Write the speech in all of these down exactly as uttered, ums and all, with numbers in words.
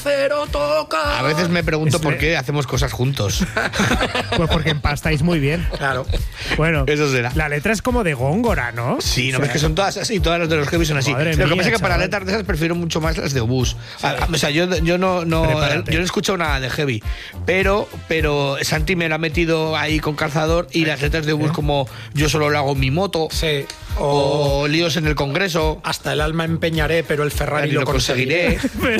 Cero toca. A veces me pregunto Este- por qué hacemos cosas juntos. Pues porque empastáis muy bien. Claro. Bueno, Eso será. la letra es como de Góngora, ¿no? Sí, no ves que son todas así, todas las de los heavy son así. Madre Lo que mía, pasa es que para chaval. letras de esas prefiero mucho más las de Obús. Ah, O sea, yo, yo no, no Prepárate. yo no he escuchado nada de heavy, pero, pero Santi me lo ha metido ahí con calzador y las letras de Obús como Yo solo lo hago en mi moto Sí. O o Líos en el Congreso. hasta el alma empeñaré, pero el Ferrari Y lo conseguiré.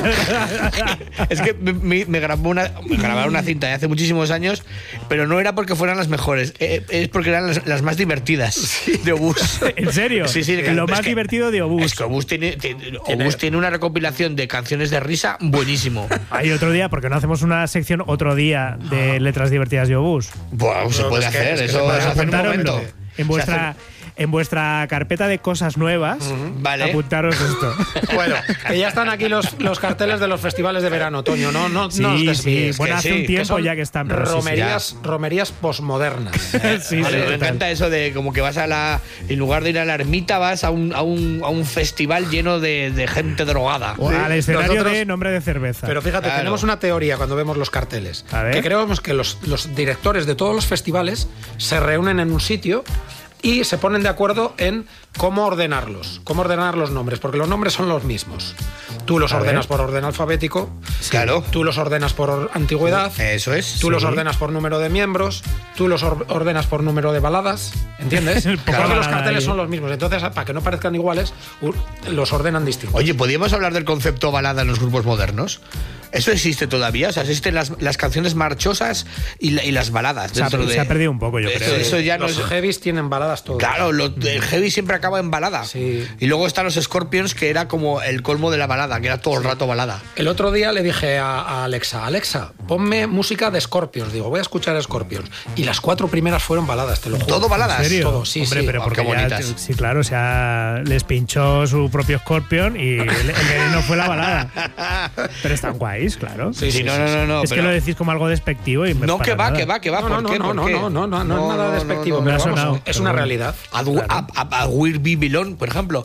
Es que me, me- me grabó una, me grabaron una cinta de hace muchísimos años, pero no era porque fueran las mejores, eh, es porque eran las, las más divertidas de Obús. ¿En serio? Sí, sí, Lo es más que- divertido de Obús. Es que Obús tiene, tiene, Obús tiene una recopilación de canciones de risa buenísimo. Hay otro día, porque no hacemos una sección otro día de letras divertidas de Obús. Buah, se No, puede es que- hacer, es que eso se puede se hace en un Apuntároslo. momento. En vuestra, en vuestra carpeta de cosas nuevas, Vale. apuntaros esto. Bueno, que ya están aquí los, los carteles de los festivales de verano, Toño. No, no, Sí, no os sí. desvíes. Bueno, que hace sí, un que tiempo son ya que están. Pero sí, sí, romerías, romerías posmodernas. Sí, sí, Vale, me total. encanta eso de como que vas a la. En lugar de ir a la ermita, vas a un, a un, a un festival lleno de, de gente drogada. O al escenario Nosotros- de nombre de cerveza. Pero fíjate, Claro. tenemos una teoría cuando vemos los carteles. A ver. Que creemos que los, los directores de todos los festivales se reúnen en un sitio y se ponen de acuerdo en cómo ordenarlos, cómo ordenar los nombres, porque los nombres son los mismos. Tú los A ordenas ver. por orden alfabético, Claro. tú los ordenas por or- antigüedad, Eso es. tú los sí. ordenas por número de miembros, tú los or- ordenas por número de baladas, ¿entiendes? El poco Porque los balada carteles ahí. son los mismos, entonces para que no parezcan iguales, u- los ordenan distintos. Oye, ¿podríamos hablar del concepto balada en los grupos modernos? ¿Eso existe todavía? O sea, existen las, las canciones marchosas y, la- y las baladas se, ha, dentro de... se ha perdido un poco, yo Eso- creo. eso ya no los es... heavies tienen baladas todas. Claro, lo- el heavy siempre acaba en balada. Sí. Y luego están los Scorpions, que era como el colmo de la balada, que era todo el rato balada. El otro día le dije a, a Alexa, Alexa, ponme música de Scorpions. Digo, voy a escuchar a Scorpions. Y las cuatro primeras fueron baladas, te lo juro. ¿Todo baladas? ¿En serio? Todo, sí, Hombre, sí. pero Oh, porque qué ya- bonitas. sí, claro, o sea, les pinchó su propio Scorpion y el, el veneno fue la balada. Pero están guays, claro. Sí, sí, no, no, no, no. es pero- que lo decís como algo despectivo y No, para que va, nada. que va, que va. No, ¿Por no, qué? no, ¿Por no, qué? no, no, no, no es nada despectivo, no, pero me ha vamos, sonado, es pero una bueno. realidad. A, a, a, a Where We Belong, por ejemplo.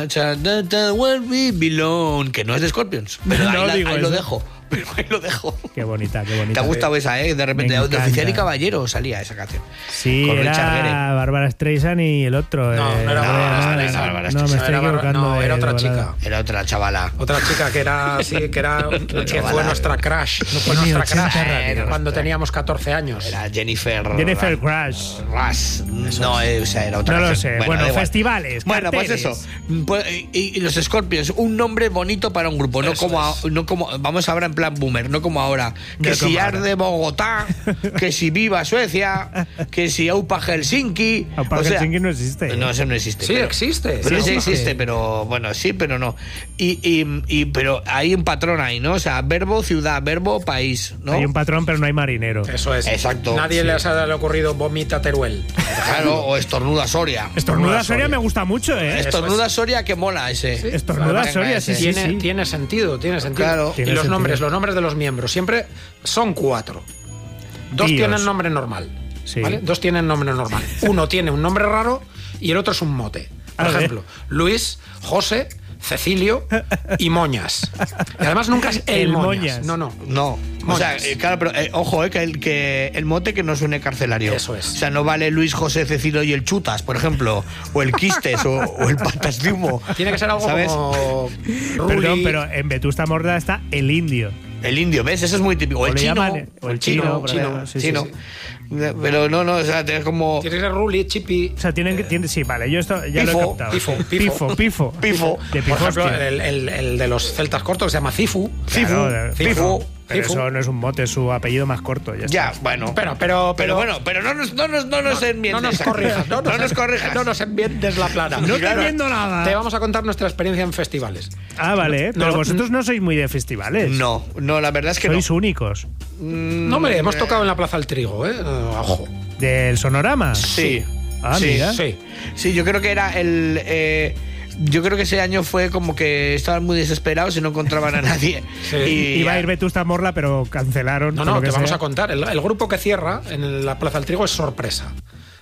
Where We Belong, que no es de Scorpions. Pero No ahí, la- digo ahí lo eso. dejo. Pero ahí lo dejo. Qué bonita, qué bonita. ¿Te ha gustado esa, eh? De repente, Me de Oficial y encanta. Caballero salía esa canción. Sí, Con Richard Gere. era Bárbara Streisand y el otro. No, eh, no era eh, Bárbara no, Streisand, no, Bárbara no, me Streisand. estoy Era Bárbara- equivocando. no, de- era otra de chica. balada. Era otra chavala. Otra chica que era, sí, que era, que fue chavala. nuestra crush. No fue En mi nuestra ochenta crush rápido. cuando teníamos catorce años. Era Jennifer. Jennifer Crush. Rush. No, eh, o sea, era otra No lo canción. sé. Bueno, da igual. festivales, Bueno, pues carteles. eso. Pues, y, y los Scorpions, un nombre bonito para un grupo, no Eso como, a- es. no como vamos ahora en plan boomer, no como ahora. Que No si como Ar ahora. de Bogotá, que si Viva Suecia, que si Aupa Helsinki. Aupa o sea, Helsinki no existe. No, eso no existe. Sí, pero- existe. Pero Sí, sí existe. existe, pero bueno, sí, pero no. Y, y, y- pero hay un patrón ahí, ¿no? O sea, verbo ciudad, verbo país, ¿no? Hay un patrón, pero no hay marinero. Eso es. Exacto, Nadie sí. les ha le ocurrido vomita Teruel. Claro, o estornuda Soria. Estornuda Soria. Soria me gusta mucho, ¿eh? Estornuda Soria que mola ese. Estornuda Venga, Soria, sí, ese. sí, Tiene, sí. tiene sentido, tiene sentido. Claro. Y Tiene los sentido. nombres, los nombres de los miembros siempre son cuatro. Dos Tíos. tienen nombre normal. Sí. ¿vale? Dos tienen nombre normal. Uno tiene un nombre raro y el otro es un mote. Por A ver. ejemplo, Luis, José, Cecilio y Moñas. Y además nunca es el, El Moñas. Moñas. No, no. No, o sea, Moñas. eh, claro, pero eh, ojo, eh, que, el, que el mote que no suene carcelario. Eso es. O sea, no vale Luis José Cecilio y el Chutas, por ejemplo, o el Quistes, o, o el Patas de Humo. Tiene que ser algo ¿Sabes? como Perdón, Ruli. pero en Vetusta Morla está el indio. El indio, ¿ves? Eso es muy típico. O el le chino. llaman- o el chino, por chino, ejemplo. Sí, sí, chino. sí. Pero no, no, o sea, es como. Tiene que ser Ruli, Chipi. O sea, tienen que. Tienen, sí, vale, yo esto ya lo Pifo, he captado. pifo, sí. pifo. pifo, pifo. Pifo. De Por ejemplo, pifostia. el, el- el de los celtas cortos que se llama Cifu. Claro, de- Cifu. Pifo. Pero Cifu. eso no es un mote, es su apellido más corto. Ya, Ya, está. bueno. Pero, pero, Pero bueno, pero no nos, no nos, no nos enmiendes. no nos corrijas, no nos, No nos corrijas. no nos enmiendes la plana. No te Claro. entiendo nada. Te vamos a contar nuestra experiencia en festivales. Ah, vale, pero no, vosotros no sois muy de festivales. No, no, la verdad es que Sois no. únicos. No, hombre, hemos tocado en la Plaza del Trigo, ¿eh? Eh, Ojo. ¿Del Sonorama? Sí. Ah, sí, mira. Sí. Sí, yo creo que era el. eh, yo creo que ese año fue como que estaban muy desesperados y no encontraban a nadie. Sí. Y Iba a ya- ir Vetusta Morla, pero cancelaron. No, por no, lo que te vamos sea. a contar. El, el grupo que cierra en la Plaza del Trigo es Sorpresa.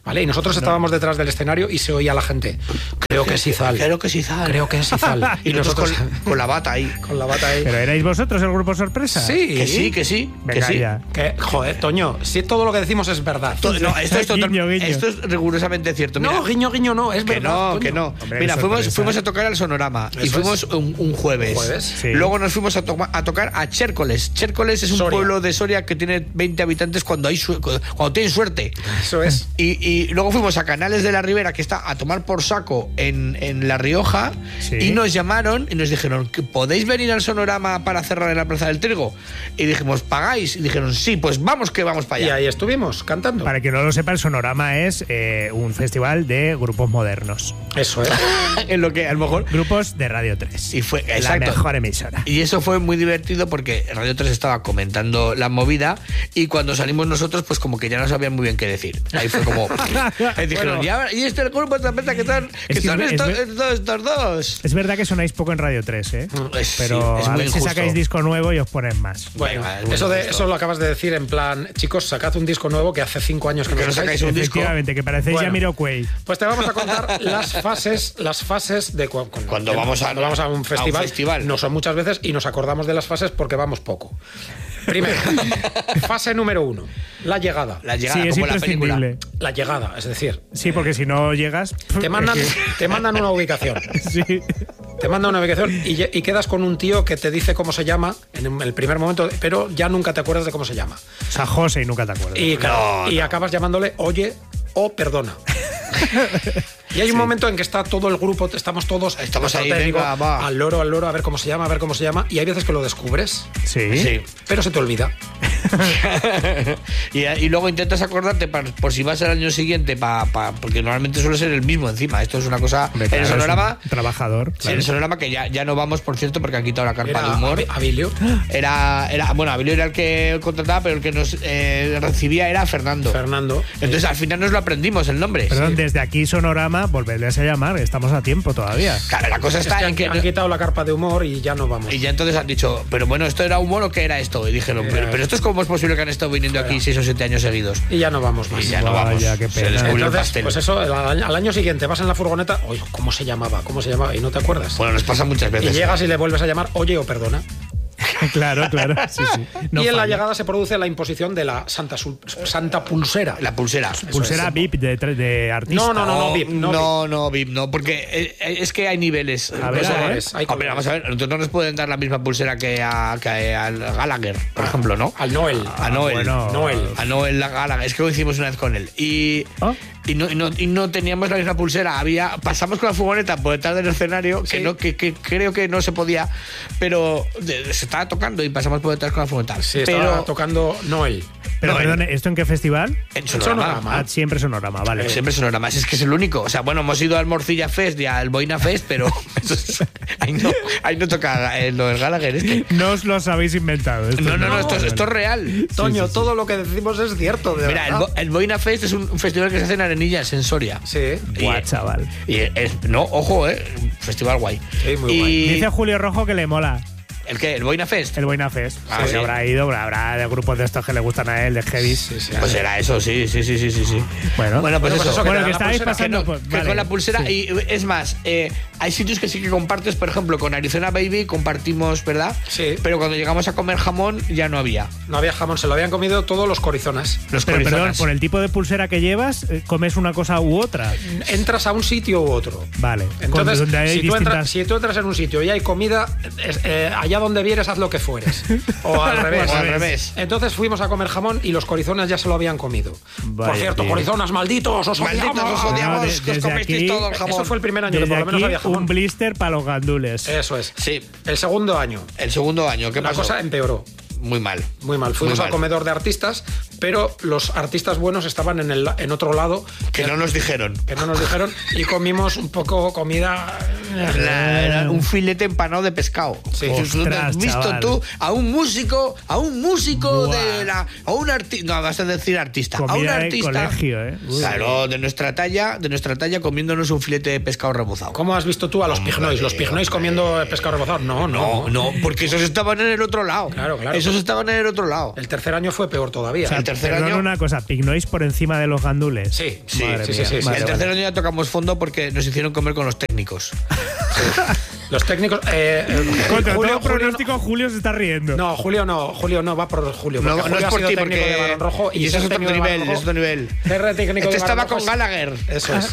¿Vale? Y nosotros estábamos detrás del escenario y se oía a la gente. Creo que es Izal. Creo que es Izal. Creo que es Izal. Y nosotros con, con la bata ahí. Con la bata ahí. ¿Pero erais vosotros el grupo sorpresa? Sí. Que sí, que sí. Venga, que sí. ya. Que, joder, Toño, si todo lo que decimos es verdad. Todo- no, esto es, total- Guiño, guiño. esto es rigurosamente cierto. Mira, No, guiño, guiño, no, es que verdad. no, Toño. que no. Hombre, Mira, qué fuimos, sorpresa. fuimos a tocar al Sonorama y Eso fuimos es. un, un jueves. Jueves. Sí. Luego nos fuimos a, to- a tocar a Chércoles. Chércoles es un Soria. pueblo de Soria que tiene veinte habitantes cuando hay su- cuando tienen suerte. Eso es. Y, y luego fuimos a Canales de la Ribera, que está a tomar por saco en, en La Rioja, Sí. y nos llamaron y nos dijeron, ¿podéis venir al Sonorama para cerrar en la Plaza del Trigo? Y dijimos, ¿pagáis? Y dijeron, sí, pues vamos que vamos para Y allá. ahí estuvimos, cantando. Para quien no lo sepa, el Sonorama es eh, un festival de grupos modernos. Eso es. En lo que a lo mejor... Grupos de Radio tres. Y fue, la exacto. mejor emisora. Y eso fue muy divertido porque Radio tres estaba comentando la movida y cuando salimos nosotros, pues como que ya no sabían muy bien qué decir. Ahí fue como... Ahí dijeron, Bueno. "Y ahora- y este es el grupo de que están, que Es que son es- estos, es- estos, estos dos. Es verdad que sonáis poco en Radio tres, ¿eh? Es- Pero sí, es a muy ver si injusto. sacáis disco nuevo y os ponen más. Bueno, Venga, es muy eso, de, justo. eso lo acabas de decir en plan, chicos, sacad un disco nuevo que hace cinco años que Que no no sacáis. sacáis un disco. Efectivamente, que parecéis Bueno. Jamiroquai. Pues te vamos a contar las fases, las fases de cu- cuando, Cuando vamos a- cuando vamos a un festival. festival. No son muchas veces y nos acordamos de las fases porque vamos poco. Primero, fase número uno, la llegada. La llegada, Sí, es como la película. imprescindible. La llegada, es decir, Sí, porque si no llegas... te mandan, es que- te mandan una ubicación. Sí. Te mandan una ubicación y, lle- y quedas con un tío que te dice cómo se llama en el primer momento, pero ya nunca te acuerdas de cómo se llama. O sea, José y nunca te acuerdas. Y, claro, No, y no. acabas llamándole oye o perdona. Y hay un momento en que está todo el grupo, estamos todos, Estamos ahí, te digo, venga, va. al loro, al loro, a ver cómo se llama, a ver cómo se llama. Y hay veces que lo descubres, Sí. Sí. pero se te olvida. y, y luego intentas acordarte pa- por si vas el año siguiente, pa, pa- porque normalmente suele ser el mismo encima. Esto es una cosa... Hombre, en claro, el es un Sonorama... Trabajador. Sí, en el Sonorama, que ya, ya no vamos, por cierto, porque han quitado la carpa Era de humor. Abi- Abilio. Era, era, bueno, Abilio era el que contrataba, pero el que nos eh, recibía era Fernando. Fernando. Entonces al final nos lo aprendimos el nombre. Perdón, desde aquí Sonorama, volverles a llamar, estamos a tiempo todavía. Claro, la cosa Es está que en han, que... han quitado la carpa de humor y ya no vamos. Y ya entonces han dicho, pero bueno, ¿esto era humor o qué era esto? Y dijeron, Era- pero, pero esto es como es posible que han estado viniendo aquí seis o siete años seguidos. Y ya no vamos más. Y ya no Vaya, vamos. qué Se pena. descubrió el Entonces, pastel. pues eso, al año, al año siguiente vas en la furgoneta, oye, ¿cómo se llamaba? ¿Cómo se llamaba? Y no te acuerdas. Bueno, nos pasa muchas y veces. llegas y le vuelves a llamar oye o perdona. Claro, claro. Sí, sí. No y en la falla. llegada se produce la imposición de la Santa, Sul- Santa Pulsera. La pulsera. Pulsera V I P de, tre- de artista. No, no, no, no, No, V I P, no no, no, V I P, no, porque eh, es que hay niveles. A ver, O sea, a ver. Hay hombre, colores. vamos a ver, nosotros no nos pueden dar la misma pulsera que, a, que al Gallagher, por ejemplo, ¿no? Al Noel. A Noel. bueno. Noel. A Noel Gallagher. Es que lo hicimos una vez con él. Y, ¿Oh? y, no, y, no, y no teníamos la misma pulsera. Había, pasamos con la furgoneta por detrás del escenario, que, Sí. no, que, que creo que no se podía, pero de- se estaba tocando y pasamos por detrás con la furgoneta. Sí, pero estaba tocando Noel. Pero No, perdón, ¿esto en qué festival? en Sonorama. Ah, siempre Sonorama, vale. Siempre Sonorama, es que es el único. O sea, bueno, hemos ido al Morcilla Fest y al Boina Fest, pero eso es- ahí, no, ahí no toca eh, lo del Gallagher este. No os los habéis inventado. esto No, no, no, es- esto, es- esto es real. Toño, sí, sí. todo lo que decimos es cierto, de Mira, el, verdad. Bo- el Boina Fest es un festival que se hace en Arenillas, en Soria. Sí. Buah, Y- chaval. Y es, no, ojo, eh, festival guay. Sí, muy y guay. Dice Julio Rojo que le mola ¿El qué? ¿El Boina Fest? el Boina Fest. Ah, Pues sí. habrá ido, habrá de grupos de estos que le gustan a él, de heavies. Sí, sí. Pues era eso, sí, sí, sí, sí, sí. sí. Bueno, Bueno, pues Bueno, pues eso. eso, que bueno, te que da la estáis pulsera, pasando. que, no- pues, que vale, con la pulsera, sí. y es más, eh, hay sitios que sí que compartes, por ejemplo, con Arizona Baby compartimos, ¿verdad? Sí. Pero cuando llegamos a comer jamón ya no había. No había jamón, se lo habían comido todos los corizonas. Los Pero perdón, corizonas. por el tipo de pulsera que llevas, eh, comes una cosa u otra. Entras a un sitio u otro. Vale. Entonces, donde hay si, tú entras, distintas. si tú entras en un sitio y hay comida, es- eh, allá donde vieres haz lo que fueres. O al revés. O al revés. Entonces fuimos a comer jamón y los corizonas ya se lo habían comido. Vaya, Por cierto, tío. corizonas, malditos, os Malditos, odiamos. os odiamos, No, de- que os desde comisteis aquí- todo el jamón. Eso fue el primer año, que Desde por lo menos aquí, había jamón. un blister para los gandules. Eso es. Sí, El segundo año, el segundo año, ¿qué la pasó? cosa empeoró. Muy mal. Muy mal. Fuimos Muy al mal. comedor de artistas, pero los artistas buenos estaban en, el, en otro lado, Que no nos dijeron. que no nos dijeron, y comimos un poco comida. Era, era un filete empanado de pescado. Sí. ¿Tú no Ostras, has visto chaval. tú a un músico, a un músico Buah. de la, a un artista, no vas a decir artista, a un Comida de artista, colegio, ¿eh? Uy. claro, de nuestra talla, de nuestra talla comiéndonos un filete de pescado rebozado. ¿Cómo has visto tú a los Hombre, pignois? ¿Los pignois hombre. comiendo pescado rebozado? No, no. No, no, porque esos estaban en el otro lado. Claro, claro, Esos esos estaban en el otro lado. El tercer año fue peor todavía. O sea, el tercer perdón año- una cosa, ¿Pignois por encima de los gandules? Sí, Sí, Madre sí, mía, sí, sí, vale, el vale. tercer año ya tocamos fondo porque nos hicieron comer con los técnicos. Los técnicos. Eh, eh, Contra Julio- todo Julio pronóstico, Julio se está riendo. No, Julio no, Julio no va por Julio. No, porque no Julio es ha por sido ti, técnico porque. de Balón Rojo y eso es ser otro técnico de nivel, Balón es otro nivel. Ser técnico Este de estaba Balón con Rojo es- Gallagher. Eso es.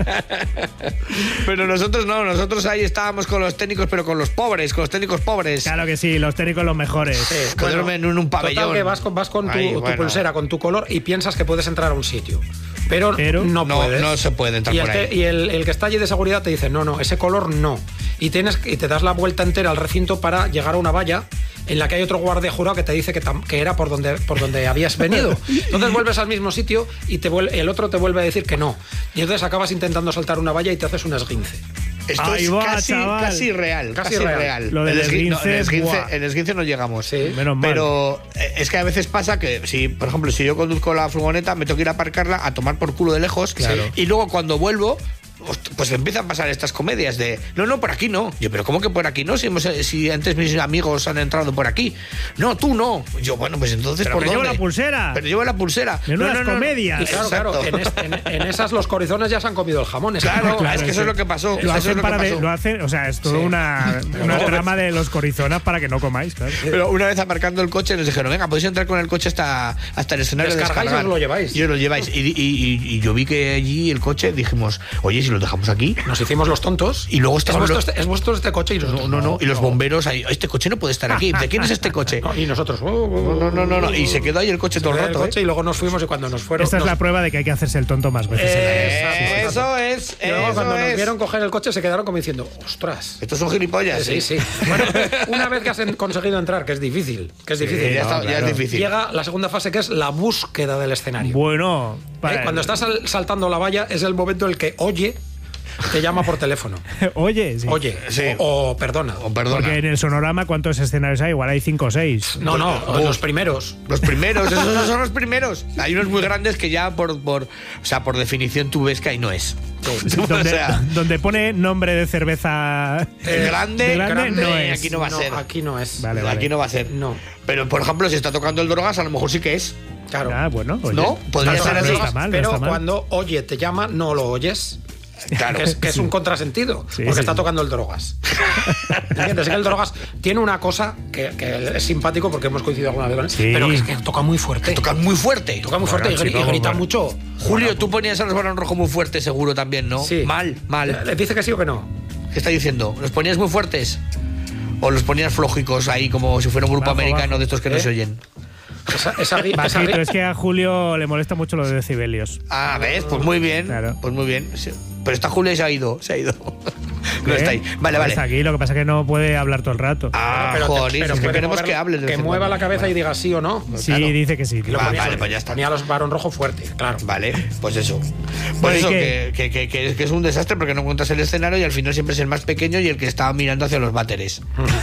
Pero nosotros no, nosotros ahí estábamos con los técnicos, pero con los pobres, con los técnicos pobres. Claro que sí, los técnicos los mejores. Sí, Que duermen en un pabellón. Total, que vas con, vas con tu, Ay, tu bueno. pulsera, con tu color y piensas que puedes entrar a un sitio. Pero, Pero no, no, puedes. no se puede entrar y por el que- ahí. Y el, el que está allí de seguridad te dice, no, no, ese color no. Y, tienes, y te das la vuelta entera al recinto para llegar a una valla en la que hay otro guardia jurado que te dice que, tam- que era por donde, por donde habías venido. Entonces vuelves al mismo sitio y te vuel- el otro te vuelve a decir que no. Y entonces acabas intentando saltar una valla y te haces un esguince. Esto Ahí es va, casi, chaval. casi real. Casi Casi, real. real. Lo del El esgui- no, esguince, el esguince, buah. el esguince no llegamos. Sí. Menos mal. Pero eh, es que a veces pasa que, si, por ejemplo, si yo conduzco la furgoneta, me tengo que ir a aparcarla a tomar por culo de lejos. Claro. Y luego cuando vuelvo, host- pues empiezan a pasar estas comedias de no, no, por aquí no. Yo, pero ¿cómo que por aquí no? Si, hemos- si antes mis amigos han entrado por aquí. No, tú no. Yo, bueno, pues entonces Pero ¿por que llevo dónde? la pulsera. Pero llevo la pulsera. Menudas no, no, no, no. comedias. Y claro, claro, en, es- en- en esas los corizones ya se han comido el jamón. Es que- Claro, Claro, es que eso sí. es lo que pasó. Lo Eso es hacen lo que para ver- pasó. lo hacen, o sea, es toda Sí. una, una No, trama de los corizonas para que no comáis, claro. Pero una vez aparcando el coche nos dijeron, venga, podéis entrar con el coche hasta, hasta el escenario de Descargáis y descargar. os lo lleváis. Y os lo lleváis. Y, y- y- y yo vi que allí el coche dijimos, oye, si lo dejamos aquí. Nos hicimos los tontos. Y luego es estaban vuestro, los- este, es vuestro este coche y No, nosotros. no, no. Y los bomberos ahí, este coche no puede estar aquí. ¿De quién es este coche? No, y nosotros. oh, oh, No, no, no, no. Y se quedó ahí el coche todo el el rato. coche ¿eh? y luego nos fuimos y cuando nos fueron. Esta es nos- la prueba de que hay que hacerse el tonto más veces. en la vida. Exacto, Eso es, Y luego eso cuando nos es. vieron coger el coche se quedaron como diciendo, ostras. Estos son gilipollas. Sí, sí. Bueno, una vez que has en- conseguido entrar, que es difícil, que es difícil, ya, ¿no? está- ya claro. es difícil. Llega la segunda fase que es la búsqueda del escenario. Bueno, Eh, para- Cuando estás sal- saltando la valla es el momento en el que oye te llama por teléfono. Oye, sí. Oye, Sí. o, o perdona. O perdona. Porque en el sonorama, ¿cuántos escenarios hay? Igual hay cinco o seis. No, no, Oh. los primeros. Los primeros, esos son los primeros. Hay unos muy grandes que ya por, por, o sea, por definición tú ves que ahí no es. o Donde, sea, donde pone nombre de cerveza. el grande, de grande no eh, es. aquí no va a ser. Aquí no es. Vale, vale. Aquí no va a ser. No. Pero, por ejemplo, si está tocando el drogas, a lo mejor sí que es. Claro. Ah, bueno, oye. No, podría No ser está- así. no está mal, no pero está mal. cuando oye te llama, no lo oyes. Claro. Que es, que es un contrasentido, Sí, porque sí, está sí. tocando el drogas. ¿Entiendes? Es que el drogas tiene una cosa que, que es simpático porque hemos coincidido alguna vez con él, Sí. pero que es que toca muy fuerte. Tocan muy fuerte. Toca muy fuerte Bueno, y, gri- chico, y grita bueno. mucho. Julio, tú ponías a los Balón Rojo muy fuerte, seguro también, ¿no? Sí. Mal, mal. ¿Le dice que sí o que no? ¿Qué está diciendo? ¿Los ponías muy fuertes? ¿O los ponías flojicos ahí como si fuera un grupo Bajo, americano bajo. de estos que no ¿Eh? se oyen? Esa, esa, gui- esa Bajito, gui- es que a Julio le molesta mucho lo de decibelios. Ah, ¿ves? Pues muy bien. Claro. Pues muy bien. Sí. Pero está Julio y se ha ido. Se ha ido. No ¿Eh? está ahí. Vale, vale. Está aquí, lo que pasa es que no puede hablar todo el rato. Ah, pero te- joder, pero es que puede queremos mover- que hables. de Que vez en mueva cuando. la cabeza y diga sí o no. sí, claro. dice que sí. Y lo Vale, ponía- vale, pues ya está. Ponía a los Barón Rojo fuerte, claro. Vale, pues eso. Pues Bueno, ¿y eso, qué? que, que, que, que- que es un desastre porque no encuentras el escenario y al final siempre es el más pequeño y el que está mirando hacia los váteres.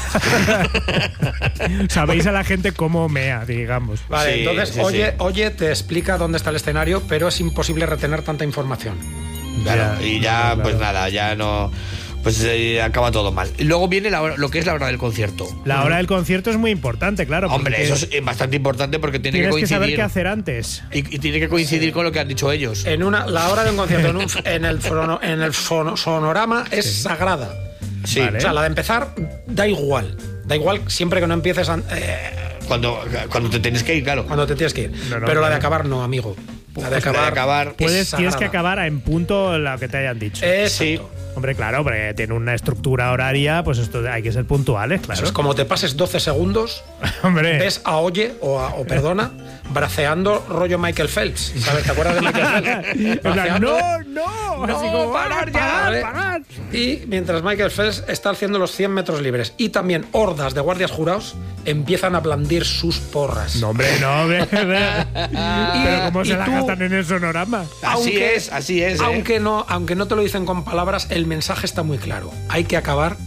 Sabéis a la gente cómo mea, digamos. Vale, Sí, entonces, sí, oye, sí. oye, te explica dónde está el escenario, pero es imposible retener tanta información. Claro, Ya, y ya, claro. pues nada, ya no. Pues eh, acaba todo mal. Y luego viene la hora- lo que es la hora del concierto. La hora del concierto es muy importante, claro. Hombre, porque eso es eh, bastante importante porque tiene que tienes que coincidir. saber qué hacer antes. y, y tiene que coincidir con lo que han dicho ellos. En una, la hora de un concierto en, un, en el, fono- en el fono- sonorama es sagrada. Sí. Vale. O sea, la de empezar da igual. Da igual siempre que no empieces an- eh, Cuando, cuando te tienes que ir, claro. cuando te tienes que ir. No, no, pero la de claro. acabar no, amigo. La de Pues la de acabar. acabar, es Puedes, tienes que sagrada. acabar en punto lo que te hayan dicho. Exacto. Sí. Hombre, claro, porque tiene una estructura horaria, pues esto hay que ser puntuales, claro. Eso es como te pases doce segundos, Hombre, ves a Oye o, a, o Perdona braceando rollo Michael Phelps. ¿Sabes? ¿Te acuerdas de Michael Phelps? en plan, Braceando. no, no, No, así como, parar "Ah, ya, parar, ¿vale? parar". Y mientras Michael Phelps está haciendo los cien metros libres y también hordas de guardias jurados empiezan a blandir sus porras. No, hombre, no, hombre. Pero ¿cómo y se la tú- gastan en el sonorama? Así es, así es, ¿eh? Aunque, no, aunque no te lo dicen con palabras, el mensaje está muy claro. Hay que acabar Hay-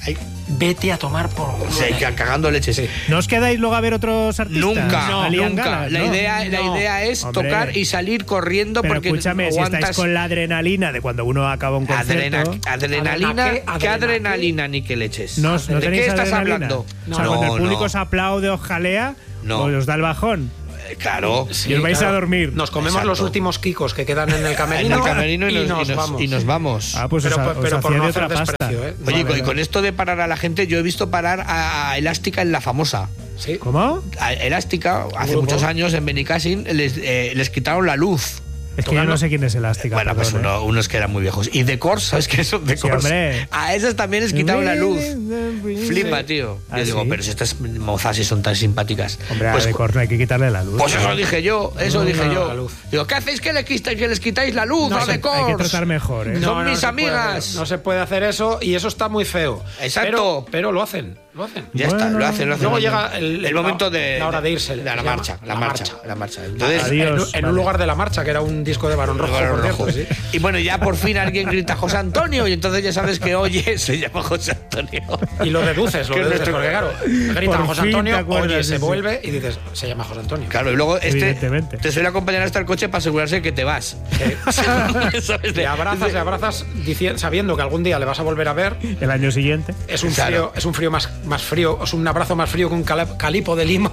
vete a tomar por culo. Sí, ca- cagando leches. Sí. ¿No os quedáis luego a ver otros artistas? Nunca, No, nunca. Liam Gallagher, la, ¿no? idea, la No. idea es Hombre. tocar y salir corriendo Pero porque escúchame, si aguantas... estáis con la adrenalina de cuando uno acaba un concierto... Adrena- adrenalina, ¿Adrena qué? ¿qué ¿Adrena adrenalina ni qué leches? ¿No, ¿De no qué tenéis estás adrenalina? hablando? O sea, cuando el público no. os aplaude, os jalea, No. o os da el bajón. Eh, Claro. Sí, y os vais claro. a dormir. Nos comemos Exacto. los últimos kikos que quedan en el camerino, En el camerino y, y nos, nos y nos- vamos. y nos vamos. Ah, pues pero os, por- os pero por hacía no de hacer otra pasta. desprecio, ¿eh? Oye, Vale, y con- y vale. con esto de parar a la gente, yo he visto parar a, a Elástica en La Famosa. Sí. ¿Cómo? A Elástica, hace Grupo. muchos años en Benicassin, les, eh, les quitaron la luz. Es que yo Tocando. no sé quién es Elástica. Bueno, pues perdón, uno- unos que eran muy viejos. Y de Cors, ¿sabes qué son de Sí, Cors? hombre. A esas también les quitaron la luz. Flipa, tío. ¿Ah, Yo digo, sí? pero si estas mozas sí son tan simpáticas. Hombre, pues, a Decor no hay que quitarle la luz. pues eso ¿no? dije yo, eso No, dije no, yo. la luz. Digo, ¿qué hacéis que, le quitáis, que les quitáis la luz No a se- de Hay que Cors? tratar mejor, ¿eh? Son mis se puede amigas. hacer- no se puede hacer eso y eso está muy feo. Exacto. Pero, pero lo hacen, lo hacen. Ya está, Bueno, lo hacen, lo hacen. luego lo hacen. llega el- el momento de la hora de irse, de la se marcha, llama la la marcha, marcha. la marcha. Entonces, Adiós. En, un- en vale. un lugar de la marcha, que era un disco de Barón Rojo, Barón por cierto, Rojo. sí. Y bueno, ya por fin alguien grita José Antonio y entonces ya sabes que oye, se llama José Antonio. Y lo deduces, lo Que deduces, nuestro- porque claro, gritan Por José fin te Antonio, acuerdas, oye, sí, se sí. vuelve y dices, se llama José Antonio. Claro, y luego este Evidentemente. te suele acompañar hasta el coche para asegurarse que te vas. ¿Sabes? Le abrazas, le abrazas dici- sabiendo que algún día le vas a volver a ver. El año siguiente. Es un Claro. frío, es un frío más, más frío, es un abrazo más frío que un cala- calipo de Lima.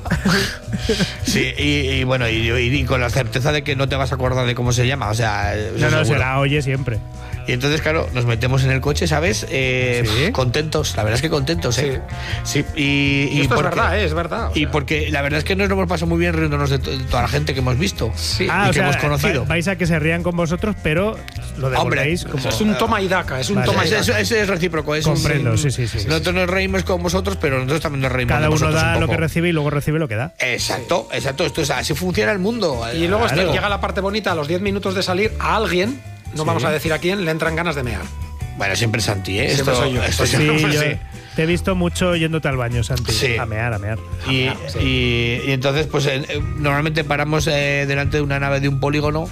Sí, y, y bueno, y, y- y con la certeza de que no te vas a acordar de cómo se llama, o sea, eso No, no, se seguro. la oye siempre. Y entonces, claro, nos metemos en el coche, ¿sabes? Eh, Sí. Contentos, la verdad es que contentos, ¿eh? Sí, y, Y, y esto porque- es verdad, ¿eh? Es verdad. o Y sea. porque la verdad es que nos lo hemos pasado muy bien riéndonos de, to- de toda la gente que hemos visto Sí. y Ah, o que sea, hemos conocido. va- vais a que se rían con vosotros, pero lo Hombre, devolvéis como... Es un toma y daca, es un Vale. toma y Eso, daca. eso- eso es recíproco. Es Comprendo, un- sí, sí, sí, sí. Nosotros nos reímos con vosotros, pero nosotros también nos reímos Cada de uno vosotros da un lo que poco. recibe y luego recibe lo que da. Exacto, exacto. Esto es, así funciona el mundo. Y luego este- Claro. llega la parte bonita, a los diez minutos de salir, a alguien, no Sí. vamos a decir a quién, le entran ganas de mear. Bueno, siempre Santi, ¿eh? Siempre soy yo, esto soy Sí, siempre- yo sí. te he visto mucho yéndote al baño, Santi. Sí. A mear, a mear. Y, Ah, sí. y- y entonces, pues eh, eh, normalmente paramos eh, delante de una nave de un polígono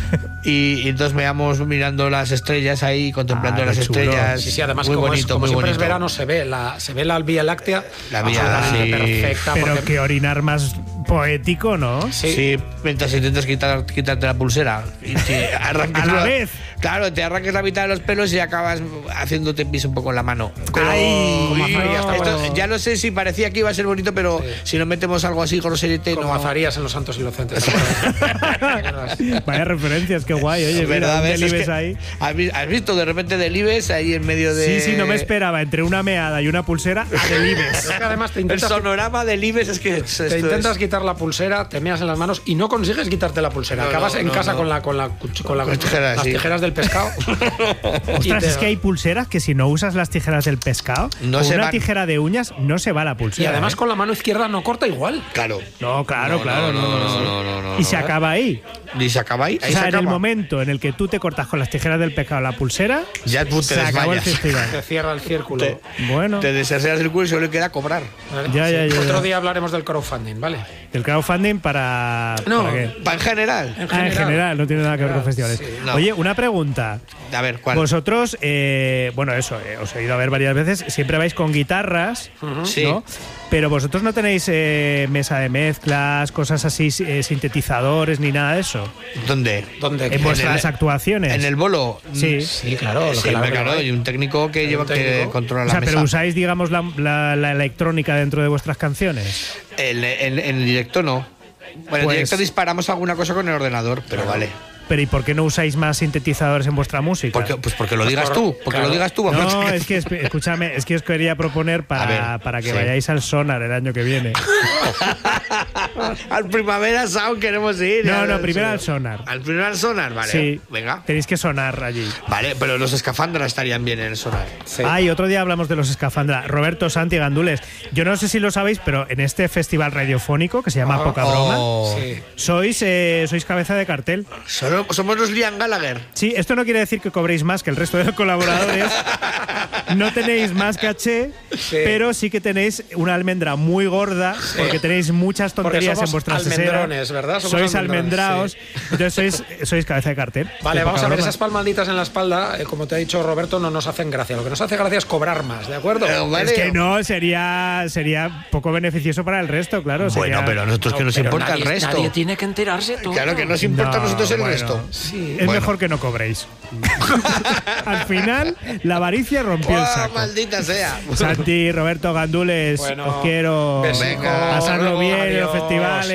y, y entonces veamos mirando las estrellas ahí, contemplando Ah, las qué chulo. estrellas. Sí, sí, además muy como, bonito, es, como muy siempre bonito. es verano, se ve la, se ve la Vía Láctea La Vía, absolutamente sí. perfecta. Pero porque- que orinar más poético, ¿no? sí. Sí, mientras intentas quitar, quitarte la pulsera y te arranques A la vez. Claro, te arranques la mitad de los pelos y acabas haciéndote pis un poco en la mano. Pero- Ay, como Uy, Azarías, no. esto- ya no sé si parecía que iba a ser bonito, pero Sí. si no metemos algo así groserete, Como no. Azarías en Los Santos Inocentes. ¿te acuerdas? ¿Te acuerdas? Vaya referencias, qué guay. Oye, Es mira, verdad, un ¿ves? Es Delibes que- ahí. ¿has vi- has visto de repente Delibes ahí en medio de. Sí, sí, no me esperaba. Entre una meada y una pulsera, a Delibes. Es que además te El intentas, sonorama de Delibes es que. es- te esto intentas es- quitar la pulsera, te meas en las manos y no consigues quitarte la pulsera. No, Acabas no, en no, casa no. con la con la cuch- con la- Con tijeras, las sí. tijeras del pescado. Y Ostras, te- es que hay pulseras que si no usas las tijeras del pescado, No con se una van. tijera de uñas no se va la y pulsera. además ¿eh? con la mano izquierda no corta igual. Claro. No, claro, No, claro. no, no, no, no, no, no, no, y no, se ¿eh? acaba ahí. Y se acaba ahí. O ahí sea, se en el acaba. momento en el que tú te cortas con las tijeras del pescado la pulsera, Ya tú te se acabó el desmayas. festival. Te cierra el círculo. Te- Bueno, Te deserceas el culo y solo le queda cobrar. ¿Vale? Ya, ya, ya, Otro ya. día hablaremos del crowdfunding, ¿vale? el crowdfunding para. No, ¿para qué? Pa- En general. En Ah, en general, no tiene nada que ver con festivales. sí, no. Oye, una pregunta. A ver, ¿cuál? Vosotros, eh, bueno, eso, eh, os he ido a ver varias veces, siempre vais con guitarras, Sí. ¿no? Pero vosotros no tenéis eh, mesa de mezclas, cosas así, eh, sintetizadores ni nada de eso. ¿Dónde? ¿Dónde? En vuestras el- actuaciones. En el bolo. Sí. Sí, claro. Lo Sí, que la- hombre, lo que claro, hay. y un técnico que Hay lleva un que técnico. controla O la sea, mesa. pero usáis, digamos, la, la- la electrónica dentro de vuestras canciones. En, en- en el directo no. Bueno, en Pues- directo disparamos alguna cosa con el ordenador, pero vale. Pero ¿y por qué no usáis más sintetizadores en vuestra música? Porque, pues porque lo digas tú, porque Claro. lo digas tú. vamos. No, es que, esp- escúchame, es que os quería proponer para, A ver, para que sí. vayáis al Sonar el año que viene. Al Primavera Sound queremos ir. No, al- no, primero al Sonar. Al primero al sonar, vale. Sí, Venga. tenéis que sonar allí. Vale, pero los escafandras estarían bien en el sonar. Sí. Ah, y otro día hablamos de los escafandra. Roberto, Santi, Gandules. Yo no sé si lo sabéis, pero en este festival radiofónico que se llama Ah, Poca Broma, Oh. Sí. sois, eh, sois cabeza de cartel. Solo so- somos los Liam Gallagher. Sí, esto no quiere decir que cobréis más que el resto de los colaboradores. No tenéis más caché, Sí. pero sí que tenéis una almendra muy gorda, porque tenéis muchas Porque tonterías somos en vuestras almendrones, ¿verdad? Somos Sois almendrones, almendraos, entonces sois, sois cabeza de cartel. Vale, De vamos poca a ver, broma. esas palmaditas en la espalda, eh, como te ha dicho Roberto, no nos hacen gracia. Lo que nos hace gracia es cobrar más, ¿de acuerdo? Pero, vale. Es que no, sería, sería poco beneficioso para el resto, claro. Bueno, sería- pero a nosotros que nos Pero importa nadie, el resto. Nadie tiene que enterarse todo. Claro que nos importa a No, nosotros el bueno. resto. Sí. Es Bueno. mejor que no cobréis. Al final, la avaricia rompió el ¡Oh, saco. maldita sea! Santi, Roberto, Gandules, Bueno, os quiero. besico. Venga, pasarlo bien en los Adiós. festivales.